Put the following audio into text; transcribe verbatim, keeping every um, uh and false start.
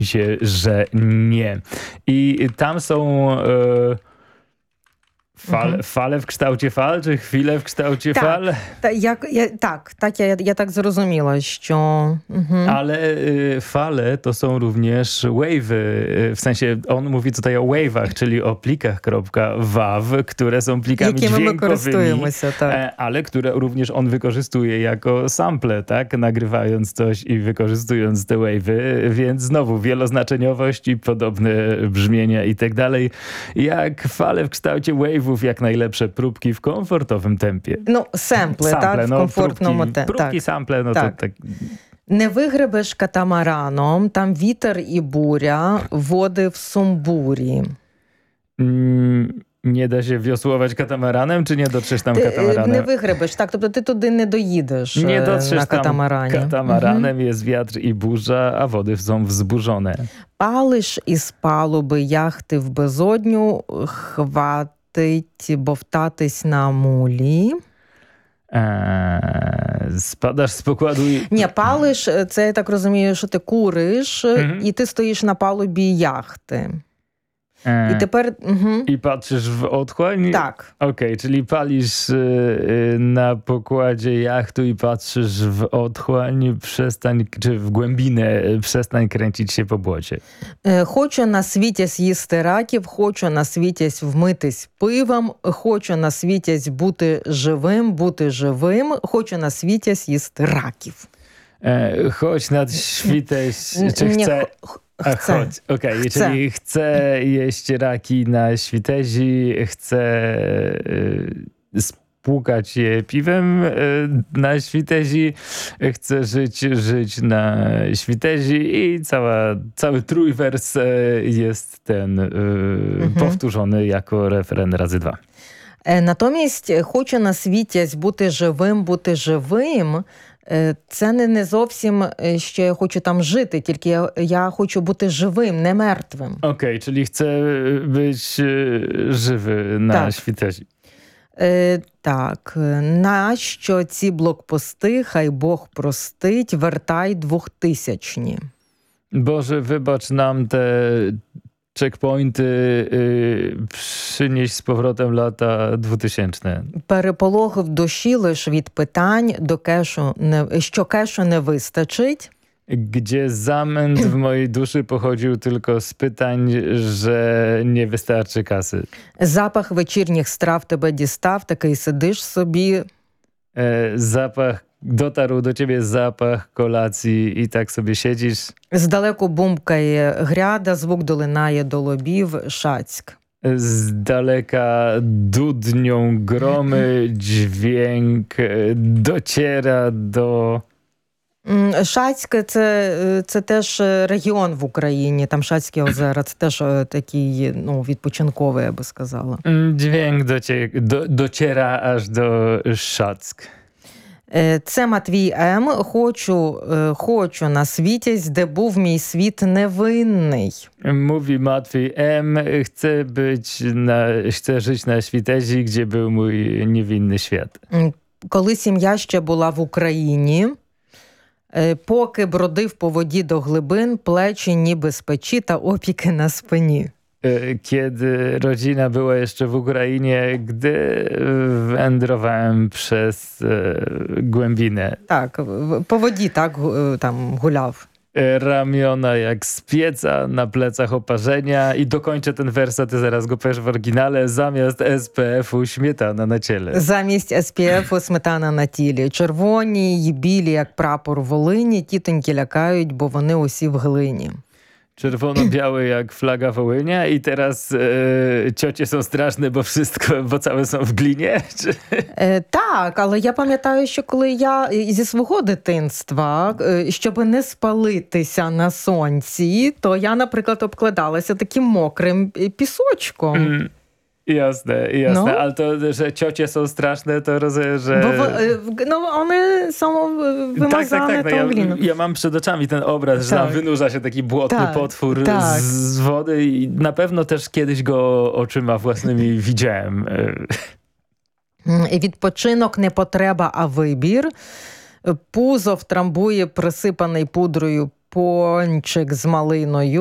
się, że nie. I tam są... E, Fal, mhm. Fale w kształcie fal, czy chwile w kształcie tak, fal? Ta, jak, ja, tak, tak ja, ja tak zrozumiała, що... Mhm. Ale y, fale to są również wave'y, y, w sensie on mówi tutaj o wave'ach, czyli o plikach .wav, które są plikami Jakimi dźwiękowymi, tak. e, ale które również on wykorzystuje jako sample, tak? Nagrywając coś i wykorzystując te wave'y, więc znowu wieloznaczeniowość i podobne brzmienia i tak dalej, jak fale w kształcie wave'ów, jak najlepsze próbki w komfortowym tempie. No, семпли, так, в no, комфортному próbki, темпі. Próbki, sample, no tak. to tak... Не вигребеш катамараном, там вітер і буря, води в сумбурі. Mm, nie da się wiosłować katamaranem, czy nie dotrzesz tam Ти katamaranem? не вигребеш, так, тобто ти туди не доїдеш Nie dotrzesz на катамарані. tam katamaranem, mhm. Jest wiatr i burza, a wody są wzburzone. Палиш із палуби яхти в безодню, хватить бовтатись на мулі. Eee, spadasz z pokładu i... Ні, палиш, це, я так розумію, що ти куриш, mm-hmm. і ти стоїш на палубі яхти. Eee, I tепер... Угу. I patrzysz w otchłań? Tak. Okej, okay, czyli palisz y, na pokładzie jachtu i patrzysz w otchłań, przestań, czy w głębinę, przestań kręcić się po błocie. Хочу на світі з'їсти раків, хочу на світі вмитись пивом, хочу на світі бути живим, бути живим, хочу на світі з'їсти раків. E, chodź nad świtę, czy Nie, chcę... ch- A, chcę. chodź, okej, okay, czyli chcę jeść raki na świtezi, chcę y, spłukać je piwem y, na świtezi, chcę żyć, żyć na świtezi i cała, cały trójwers y, jest ten y, mhm. powtórzony jako refren razy dwa. Натомість хочу на світі бути живим, бути живим. Це не, не зовсім, що я хочу там жити, тільки я, я хочу бути живим, не мертвим. Okej, okay, czyli chcę być żywy na tak. świtezi. Е, так, нащо ці блокпости, хай Бог простить, вертай двохтисячні. Boże, wybacz nam te checkpointy, y, przynieść z powrotem lata dwutysięczne. Переполох в душі лиш від питань, до кешу не, що кешу не вистачить. Gdzie zamęt w mojej duszy pochodził tylko z pytań, że nie wystarczy kasy. Запах вечірніх страв тебе дістав, такий сидиш собі. E, zapach, dotarł do ciebie zapach kolacji i tak sobie siedzisz. Здалеку бумкає гряда, звуk долинає до лобів, Шацьк. Z daleka dudnią gromy, dźwięk dociera do... Шацьк – це, це теж регіон в Україні, там Шацькі озера, це теж такий, ну, відпочинковий, я би сказала. Dźwięk docie, do, dociera aż do Szack. Це Матвій М. Хочу, хочу на світі, де був мій світ невинний. Mówi Matwiej M. Chcę być na, chcę żyć na świtezi, gdzie był mój niewinny świat. Коли сім'я ще була в Україні, поки бродив по воді до глибин, плечі ніби з печі та опіки на спині. Kiedy rodzina była jeszcze w Ukrainie, gdy wędrowałem przez e, głębinę. Tak, po wodzie tak tam gulaw. Ramiona jak z pieca, na plecach oparzenia i dokończę ten werset, ty zaraz go powiesz w oryginale, zamiast S P F-u śmietana na ciele. Замість S P F-у сметана на тілі. Червоні й білі, як прапор Волині, тітоньки лякають, бо вони усі в глині. Czerwono-biały jak flaga Wołynia i teraz e, ciocie są straszne, bo wszystko, bo całe są w glinie? Czy? Е, так, але я пам'ятаю, що коли я зі свого дитинства, щоб не спалитися на сонці, то я, наприклад, обкладалася таким мокрим пісочком. Mm. Jasne, jasne, no. Ale to, że ciocie są straszne, to rozumiem, że... Bo, no one są wymazane tak, tak, tak. No, tą gliną. Ja, ja mam przed oczami ten obraz, że tak. tam wynurza się taki błotny tak, potwór tak. z, z wody i na pewno też kiedyś go oczyma własnymi widziałem. Відпочинок не потреба, а вибір. Пузо втрамбує присипаний пудрою пончик з малиною.